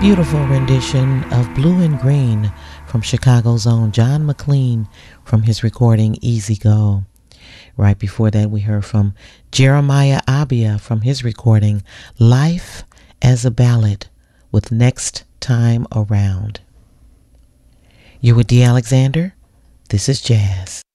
beautiful rendition of Blue and Green from Chicago's own John McLean from his recording Easy Go. Right before that, we heard from Jeremiah Abia from his recording Life as a Ballad with Next Time Around. You with D. Alexander? This is Jazz.